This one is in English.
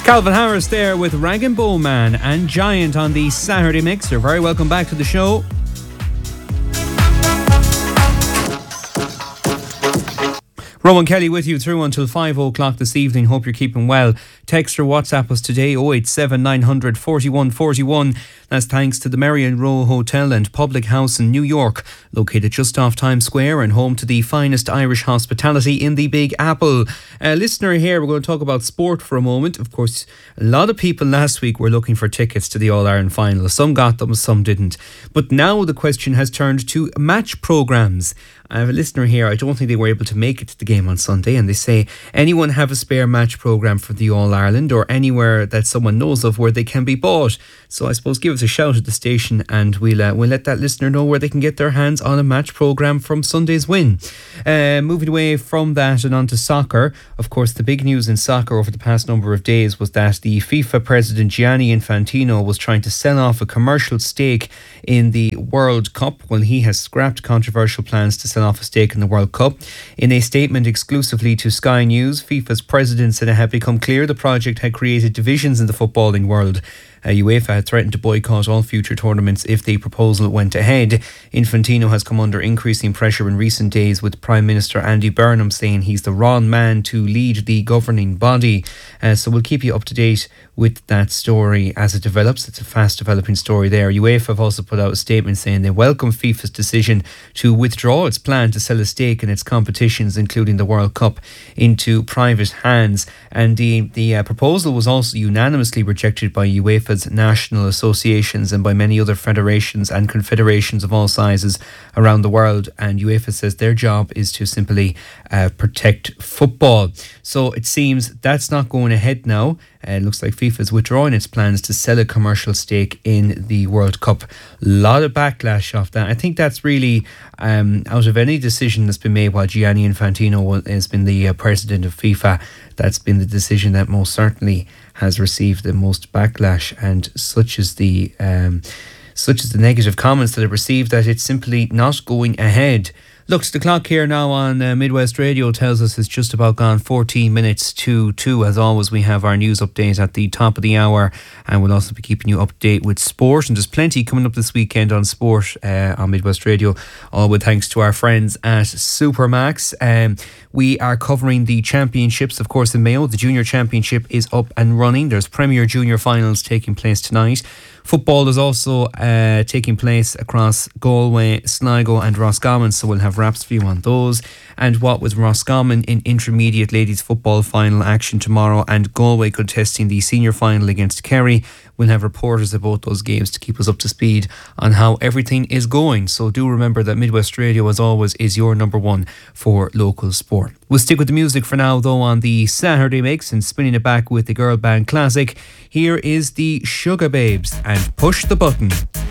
Calvin Harris there with Rag and Bowman and Giant on the Saturday Mix. You're very welcome back to the show. Rowan Kelly with you through until 5 o'clock this evening. Hope you're keeping well. Text or WhatsApp us today 087 900 41 41. That's thanks to the Marion Row Hotel and Public House in New York, located just off Times Square and home to the finest Irish hospitality in the Big Apple. Listener here, we're going to talk about sport for a moment. Of course, a lot of people last week were looking for tickets to the All-Ireland final. Some got them, some didn't. But now the question has turned to match programmes. I have a listener here, I don't think they were able to make it to the game on Sunday, and they say, anyone have a spare match programme for the All-Ireland or anywhere that someone knows of where they can be bought? So I suppose give us a shout at the station and we'll let that listener know where they can get their hands on a match programme from Sunday's win. Moving away from that and on to soccer. Of course, the big news in soccer over the past number of days was that the FIFA president Gianni Infantino was trying to sell off a commercial stake in the World Cup. Well, he has scrapped controversial plans to sell off a stake in the World Cup. In a statement exclusively to Sky News, FIFA's president said it had become clear the project had created divisions in the footballing world. UEFA had threatened to boycott all future tournaments if the proposal went ahead. Infantino has come under increasing pressure in recent days, with Prime Minister Andy Burnham saying he's the wrong man to lead the governing body. So we'll keep you up to date with that story as it develops. It's a fast developing story there. UEFA have also put out a statement saying they welcome FIFA's decision to withdraw its plan to sell a stake in its competitions, including the World Cup, into private hands. And the proposal was also unanimously rejected by UEFA's national associations and by many other federations and confederations of all sizes around the world. And UEFA says their job is to simply protect football. So it seems that's not going ahead now. It looks like FIFA is withdrawing its plans to sell a commercial stake in the World Cup. A lot of backlash off that. I think that's really out of any decision that's been made while Gianni Infantino has been the president of FIFA, that's been the decision that most certainly has received the most backlash, and such is the negative comments that it received that it's simply not going ahead. Look, the clock here now on Midwest Radio tells us it's just about gone 14 minutes to 2. As always, we have our news update at the top of the hour, and we'll also be keeping you updated with sport. And there's plenty coming up this weekend on sport on Midwest Radio, all with thanks to our friends at Supermax. We are covering the championships, of course, in Mayo. The junior championship is up and running. There's Premier Junior finals taking place tonight. Football is also taking place across Galway, Sligo and Roscommon, so we'll have wraps for you on those. And what with Roscommon in intermediate ladies football final action tomorrow and Galway contesting the senior final against Kerry, we'll have reporters of both those games to keep us up to speed on how everything is going. So do remember that Midwest Radio, as always, is your number one for local sport. We'll stick with the music for now, though, on the Saturday Mix, and spinning it back with the girl band classic. Here is the Sugar Babes and Push the Button.